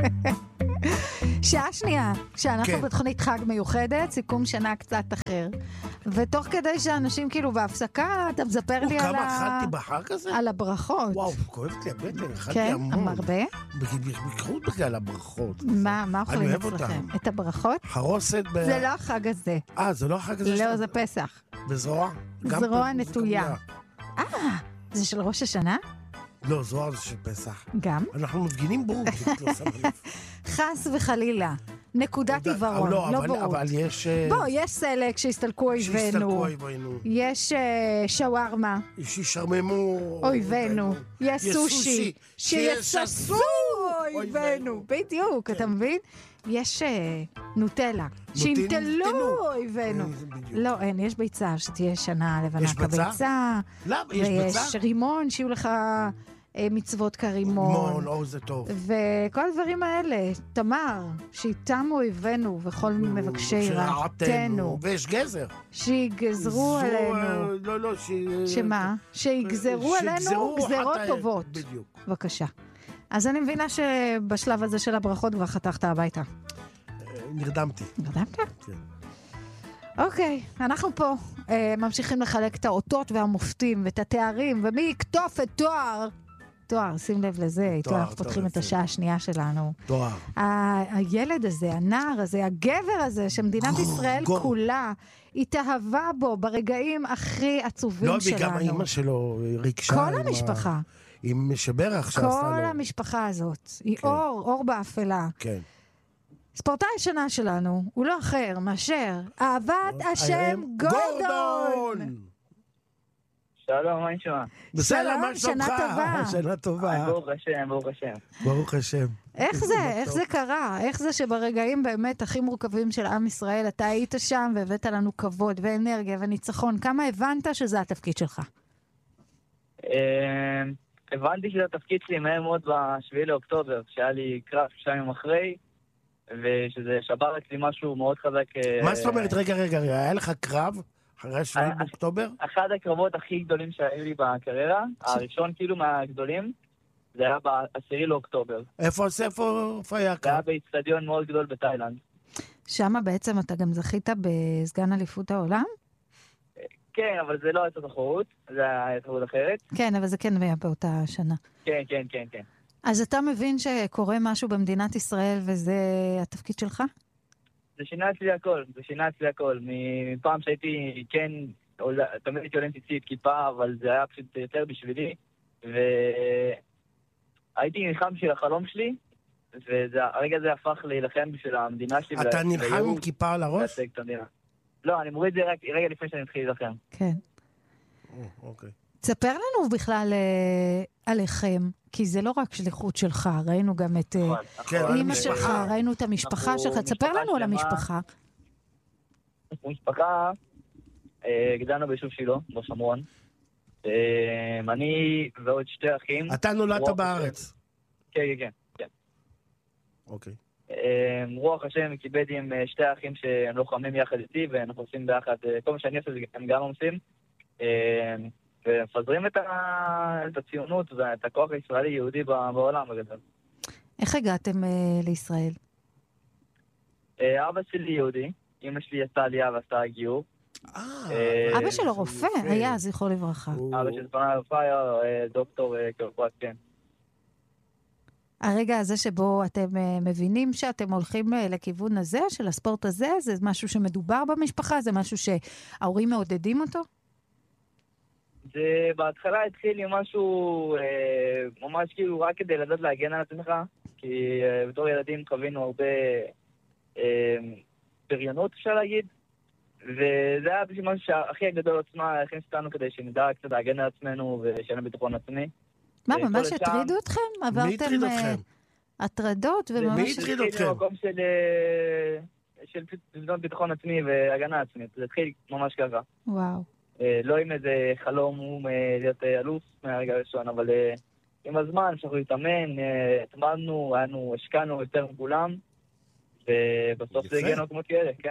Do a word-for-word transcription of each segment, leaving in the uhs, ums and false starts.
שעה שנייה, שאנחנו כן. בתוכנית חג מיוחדת, סיכום שנה קצת אחר. ותוך כדי שאנשים כאילו בהפסקה, אתה מספר לי על ה... כמה אכלתי בחג הזה? על הברכות. וואו, כואבת לי הבטן, אכלתי כן, המון. הרבה? בייחוד בגלל הברכות. מה, מה אוכלים אני אוהב אצלכם? אותם. את הברכות? חרוסת ב... זה לא החג הזה. אה, זה לא החג הזה? לא, שאתה- זה פסח. בזרוע? גם זרוע פ- זה נטויה. גם אה, זה של ראש השנה? לא, זרוע זה של פסח. גם? אנחנו מפגינים בורות. לא שם לב. חס וחלילה. נקודת עיוורון, לא, לא אבל- ברור. אבל יש... אה, בוא, יש סלק שהסתלקו שהסתלקו אויבינו. אויבינו. יש אה, שווארמה, שישרממו אויבינו. יש יש סושי, סושי, שישסו שישסו אויבינו. אויבינו. בדיוק, אתה מבין? יש אה, נוטלה, שימטלו נוטלו. אויבינו. אה, זה בדיוק. לא, אין, יש ביצה, שתהיה שנה לבנה יש ביצה? כביצה. למה? יש ויש ביצה? רימון, שיהיו לך אה, מצוות כרימון. מון, או זה טוב. וכל הדברים האלה, תמר, שאיתם אויבינו וכל מבקשי רעתנו, ויש גזר. שיגזרו זו, עלינו. אה, לא, לא, ש... שמה? שיגזרו עלינו שיגזרו גזרות אחת ה- טובות. בדיוק. בבקשה. אז אני מבינה שבשלב הזה של הברכות כבר חתכת הביתה. אה, נרדמתי. נרדמת? כן. אוקיי, אנחנו פה אה, ממשיכים לחלק את האותות והמופתים ואת התארים, ומי יקטוף את תואר? תואר, שים לב לזה, איתו תואר, אנחנו תואר, פותחים את יפה. השעה השנייה שלנו. תואר. ה- הילד הזה, הנער הזה, הגבר הזה, שמדינת גור, ישראל גור. כולה התאהבה בו ברגעים הכי עצובים לא, שלנו. וגם האמא שלו ריגשה. כל עם ה- המשפחה, עם שברך שעשתה לו. כל המשפחה הזאת, היא כן. אור, אור באפלה. כן. ספורטאי השנה שלנו הוא לא אחר מאשר אהבת השם גורדון. שלום, מה נשמע? בסדר, שלום, מה שלומך? שנה טובה. שנה טובה. ברוך השם, ברוך השם. ברוך השם. איך זה? איך זה קרה? איך זה שברגעים באמת הכי מורכבים של עם ישראל, אתה היית שם והבאת לנו כבוד ואנרגיה וניצחון? כמה הבנת שזה התפקיד שלך? אה, הבנתי שזה התפקיד שלי מהר מאוד בשביעי לאוקטובר, שהיה לי קרב שלושה ימים אחרי, ושזה שבר אצלי משהו מאוד חזק. אה, מה זאת אומרת? רגע, רגע, רגע, היה לך קרב אחרי שבועי אה, באוקטובר? אחד הקרבות הכי גדולים שהיו לי בקריירה, הראשון כאילו מהגדולים, זה היה בעשירי לאוקטובר. איפה איפה איפה היה זה היה קרב? באצטדיון מאוד גדול בתאילנד. שמה בעצם אתה גם זכית בסגן אליפות העולם? כן, אבל זה לא הייתה תחרות, זה היה תחרות אחרת. כן, אבל זה כן היה באותה שנה. כן, כן, כן, כן. אז אתה מבין שקורה משהו במדינת ישראל וזה התפקיד שלך? זה שינה אצלי הכל, זה שינה אצלי הכל. מפעם שהייתי, כן, עולה- תמיד הייתי עולה ציצית כיפה, אבל זה היה פשוט יותר בשבילי. והייתי נלחם בשביל החלום שלי, והרגע הזה הפך להילחם בשביל המדינה שלי. אתה ול- נלחם עם ולייעוד, כיפה על הראש? לייצג את המדינה. לא, אני מוריד את זה רק רגע לפני שאני מתחיל להילחם. כן. או, אוקיי. תספר לנו בכלל אה, עליכם, כי זה לא רק שליחות שלך, ראינו גם את אה, נכון, כן, נכון. על אימא המשפחה. שלך, ראינו את המשפחה אנחנו שלך, תספר משפחה לנו על שלמה. המשפחה. אנחנו משפחה, אה, גדלנו ביישוב שילה, בשומרון. אה, אני ועוד שתי אחים. אתה נולדת רוח בארץ. כן, כן, כן. כן. אוקיי. אה, רוח השם כיבד עם אה, שתי האחים שהם לוחמים יחד איתי, ואנחנו עושים ביחד, אה, כל מה שאני עושה הם גם עושים. אה, ומפזרים את, ה... את הציונות ואת הכוח הישראלי-יהודי בעולם הגדול. איך הגעתם אה, לישראל? אה, אבא שלי יהודי, אמא שלי עשתה עלייה ועשתה גיור. אה, אה, אבא שלו רופא, יפה. היה, זכרו לברכה. הוא- אבא שלי פנה לרפואה היה אה, דוקטור אה, כרפואת, כן. הרגע הזה שבו אתם אה, מבינים שאתם הולכים אה, לכיוון הזה, של הספורט הזה, זה משהו שמדובר במשפחה? זה משהו שההורים מעודדים אותו? זה בהתחלה התחיל עם משהו אה, ממש כאילו רק כדי לדעת להגן על עצמך, כי אה, בתור ילדים חווינו הרבה אה, בריונות, אפשר להגיד, וזה היה בשביל משהו שהכי הגדול עצמה הכניס אותנו כדי שנדע קצת להגן על עצמנו ושיהיה לנו ביטחון עצמי. מה, אה, ממש כל השאר- הטרידו אתכם? מי עברתם הטריד אה, אתכם? הטרדות זה וממש... מי הטריד התחיל אתכם? ממקום של אה, של פשוט לבנות ביטחון עצמי והגנה עצמית, זה התחיל ממש ככה. וואו. אה, לא עם איזה חלום אה, להיות אה, אלוף מהרגע הראשון, אבל אה, עם הזמן, כשאנחנו להתאמן, אה, התמדנו, היינו, השקענו יותר מכולם, ובסוף יפה. זה הגיע לנו כמו כאלה, כן.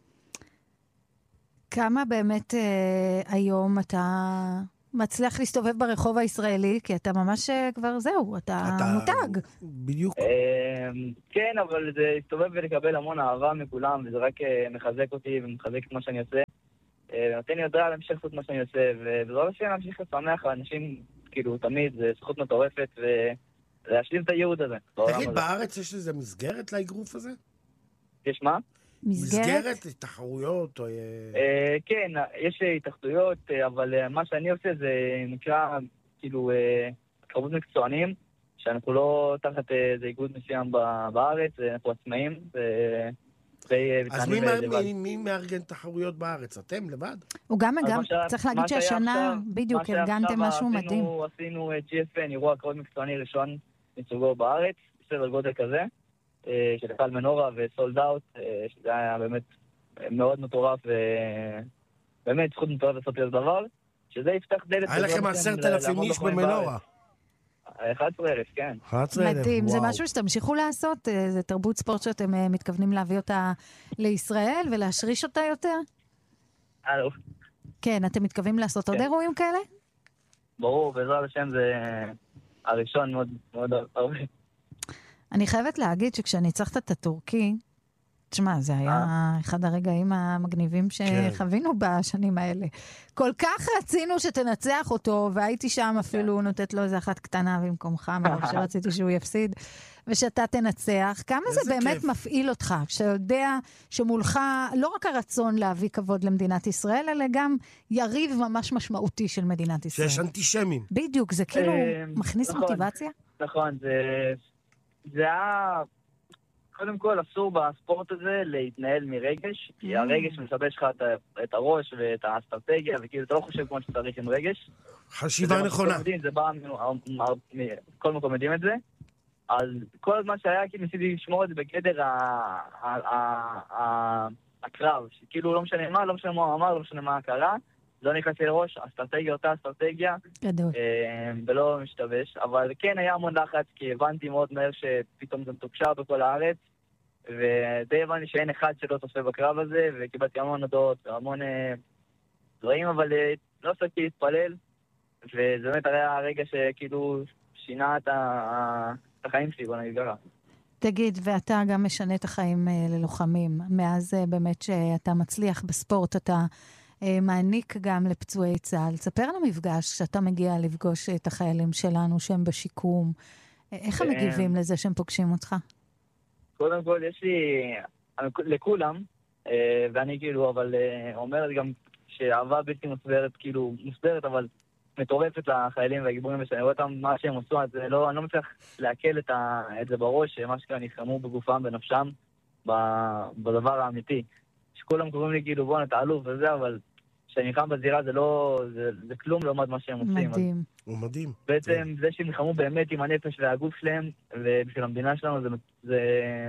כמה באמת אה, היום אתה מצליח להסתובב ברחוב הישראלי, כי אתה ממש אה, כבר זהו, אתה אתה- מותג. בדיוק. אה, כן, אבל זה הסתובב ולקבל המון אהבה מכולם, וזה רק מחזק אותי ומחזק את מה שאני עושה. נותן לי יודע להמשיך לעשות מה שאני עושה, ובזאת השם להמשיך לשמח לאנשים, כאילו, תמיד, זה זכות מטורפת, ולהשלים את הייעוד הזה. תגיד, בארץ יש איזה מסגרת לאגרוף הזה? יש מה? מסגרת? תחרויות או... כן, יש התאחדויות, אבל מה שאני עושה זה נקרא, כאילו, קרבות מקצוענים, שאנחנו לא תחת איזה איגוד מסוים בארץ, אנחנו עצמאים. אז מי מארגן תחרויות בארץ? אתם לבד? הוא גם, גם, צריך להגיד שהשנה, בדיוק, ארגנתם משהו מדהים. עשינו ג'י אף אן, אירוע קרבות מקצועני ראשון מסוגו בארץ, בסדר גודל כזה. של קהל מנורה וסולד אאוט, שזה היה באמת מאוד מטורף, ובאמת זכות מטורף לעשות איזה דבר, שזה יפתח דלת... היה לכם עשרת אלפים איש במנורה. אחד עשר אלף, כן. מדהים, זה משהו שתמשיכו לעשות? זה תרבות ספורט שאתם מתכוונים להביא אותה לישראל ולהשריש אותה יותר? הלו. כן, אתם מתכוונים לעשות עוד אירועים כאלה? ברור, בעזרת השם זה הראשון מאוד הרבה. אני חייבת להגיד שכשניצחת את הטורקי, תשמע, זה היה אחד הרגעים המגניבים שחווינו בשנים האלה. כל כך רצינו שתנצח אותו, והייתי שם אפילו נותנת לו איזה אחת קטנה במקומך, מרוב שרציתי שהוא יפסיד, ושאתה תנצח. כמה זה באמת מפעיל אותך, כשאתה יודע שמולך לא רק הרצון להביא כבוד למדינת ישראל, אלא גם יריב ממש משמעותי של מדינת ישראל. שיש אנטישמים. בדיוק, זה כאילו מכניס מוטיבציה? נכון, זה היה... קודם כל, אסור בספורט הזה להתנהל מרגש, כי הרגש משבש לך את הראש ואת האסטרטגיה, וכאילו אתה לא חושב כמו שצריך עם רגש. חשיבה נכונה. זה בא, כל מקום יודעים את זה. אז כל הזמן שהיה, כאילו ניסיתי לשמור את זה בגדר הקרב, שכאילו לא משנה מה, לא משנה מה הוא אמר, לא משנה מה קרה, לא נכנסתי לראש, אסטרטגיה אותה אסטרטגיה, גדול. ולא משתבש, אבל כן היה המון לחץ, כי הבנתי מאוד מהר שפתאום זה מתוקשר בכל הארץ, ודי הבנתי שאין אחד שלא תוסף בקרב הזה, וקיבלתי המון הודעות והמון דברים, אבל לא עשיתי להתפלל, וזה באמת היה הרגע שכאילו שינה את החיים שלי, בוא נגיד ככה. תגיד, ואתה גם משנה את החיים ללוחמים, מאז באמת שאתה מצליח בספורט, אתה מעניק גם לפצועי צה"ל. תספר על המפגש שאתה מגיע לפגוש את החיילים שלנו שהם בשיקום. איך הם מגיבים לזה שהם פוגשים אותך? קודם כל, יש לי, לכולם, ואני כאילו, אבל אומרת גם שאהבה בלתי מוסברת, כאילו, מוסברת, אבל מטורפת לחיילים והגיבורים, ושאני רואה אותם מה שהם עשו, אז לא, אני לא מצליח להקל את, ה, את זה בראש, שמה שכאן נלחמו בגופם, בנפשם, בדבר האמיתי. שכולם קוראים לי כאילו, בוא, אתה אלוף וזה, אבל כשאני נלחם בזירה זה לא, זה, זה כלום לעומת מה שהם עושים. מדהים. הוא מדהים. בעצם זה שהם נלחמו באמת עם הנפש והגוף שלהם, ובשביל המדינה שלנו זה, זה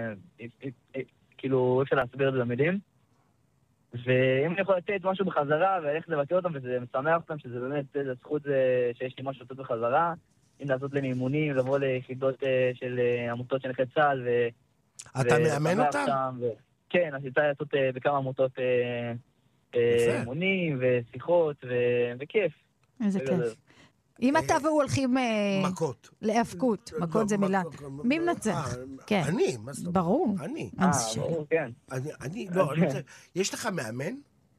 כאילו, אפשר להסביר את זה במילים. ואם אני יכול לתת משהו בחזרה, וללכת לבקר אותם, וזה משמח אותם, שזה באמת, זה זכות שיש לי משהו לתת בחזרה, אם לעשות להם אימונים, לבוא ליחידות של עמותות של נכי צה"ל, ו... אתה מאמן אותם? ו... כן, אז יצא לעשות בכמה עמותות אימונים ושיחות, וכיף. איזה כיף. אם אתה והוא הולכים... מכות. להאבקות. מכות זה מילה. מי מנצח? כן. אני, מה זאת אומרת? ברור. אני. אה, ברור, כן. אני, לא, אני רוצה... יש לך מאמן?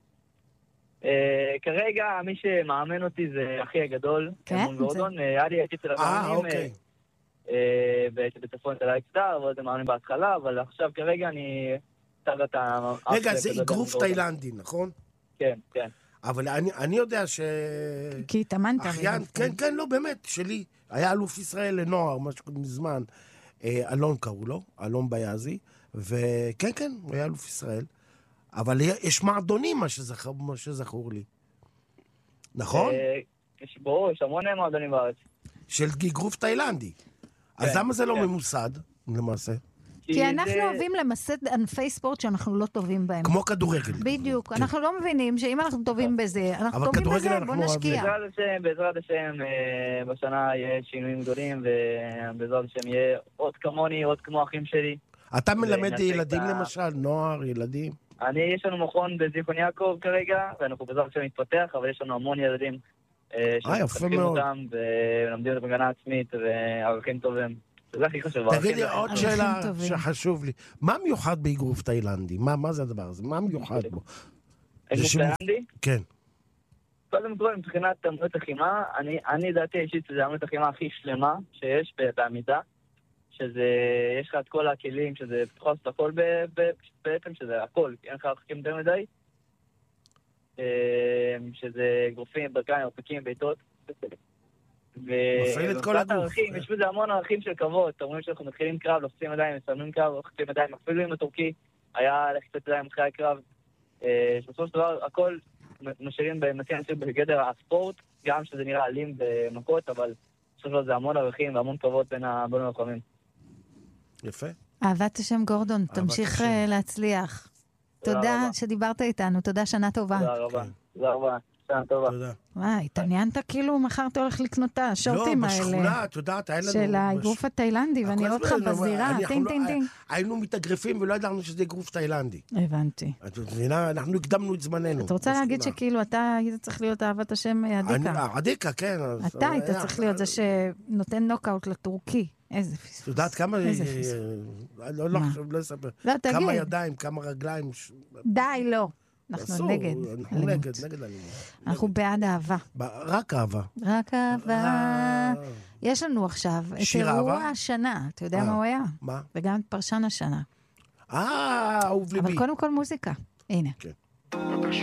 כרגע, מי שמאמן אותי זה אחי הגדול. כן? היה לי הייתי אצל אה, אוקיי. בצפון אצל האקסטר, אבל זה מאמן בהתחלה, אבל עכשיו כרגע אני... רגע, זה אגרוף תאילנדי, נכון? כן, כן. אבל אני, אני יודע ש... כי התאמנת. אחיין, כן, כן, לא, באמת, שלי. היה אלוף ישראל לנוער, משהו מזמן. אלון קראו לו, אלון ביאזי, וכן, כן, הוא היה אלוף ישראל. אבל יש מועדונים, מה שזכור, מה שזכור לי. נכון? יש, ברור, יש המון מועדונים בארץ. של אגרוף תאילנדי. אז למה זה לא ממוסד, למעשה? כי אנחנו אוהבים למסד ענפי ספורט שאנחנו לא טובים בהם. כמו כדורגל. בדיוק. אנחנו לא מבינים שאם אנחנו טובים בזה, אנחנו טובים בזה, בוא נשקיע. בעזרת השם, בשנה יהיה שינויים גדולים, ובעזרת השם יהיה עוד כמוני, עוד כמו אחים שלי. אתה מלמד ילדים למשל, נוער, ילדים? אני, יש לנו מכון בזיכרון יעקב כרגע, ואנחנו בעזרת השם מתפתח, אבל יש לנו המון ילדים. אה, יפה מאוד. ולמדים את הגנה עצמית וערכים טובים. זה הכי חשוב. תגיד לי עוד ערכים שאלה טובים. שחשוב לי. מה מיוחד באגרוף תאילנדי? מה מה זה הדבר הזה? מה מיוחד בו? זה אגרוף שמ- תאילנדי? כן. קודם כל, מבחינת עמוד לחימה, אני, אני דעתי אישית שזה עמוד לחימה הכי שלמה שיש ב- בעמידה, שזה, יש לך את כל הכלים, שזה תוכל לעשות הכל ב- ב- בעצם, שזה הכל, אין לך רחקים יותר מדי, אה, שזה אגרופים, ברכיים, הרפקים, בעיטות. מפעיל את כל הגוף. ערכים, יש בזה המון ערכים של כבוד, אתם רואים שאנחנו מתחילים קרב, לוחצים ידיים, מסיימים קרב, לוחצים ידיים, אפילו עם הטורקי, היה לחיצת ידיים אחרי הקרב. אה, בסופו של דבר, הכל משאירים במציעים בגדר הספורט, גם שזה נראה אלים במכות, אבל בסופו של דבר זה המון ערכים והמון כבוד בין הלוחמים. יפה. אהבת השם גורדון, תמשיך השם. אה, להצליח. תודה תודה רבה. שדיברת איתנו, תודה, שנה טובה. תודה רבה. כן. תודה רבה. שנה טובה. תודה. וואי, התעניינת כאילו מחר אתה הולך לקנות את השורטים לא, האלה. בשכונה, את יודעת, היה לנו... של בש- האגרוף התאילנדי, ואני רואה אותך הכל הזמן, בזירה, אנחנו טינג לא- טינג טינג. היינו מתאגרפים ולא ידענו שזה אגרוף תאילנדי. הבנתי. את מבינה? אנחנו הקדמנו את זמננו. את רוצה להגיד בשכונה. שכאילו אתה היית צריך להיות אהבת השם עדיקה. אני- עדיקה, כן. אז- אתה היית היה- צריך להיות זה שנותן נוקאוט לטורקי. איזה פספוס. את יודעת כמה... איזה אה, פספוס. אה, לא, לא, מה? עכשיו לא אספר. לא, תגיד. כמה ידיים, כמה רגליים. ש- די, לא. אנחנו אסור, נגד אנחנו אלימות. נגד, נגד אלימות. אנחנו בעד אהבה. ב- רק אהבה. רק אהבה. אה, יש לנו עכשיו את שיר אירוע אהבה? השנה. אתה יודע אה. מה הוא היה? מה? וגם את פרשן השנה. אה, אהוב ליבי. אבל קודם כל מוזיקה. הנה. כן.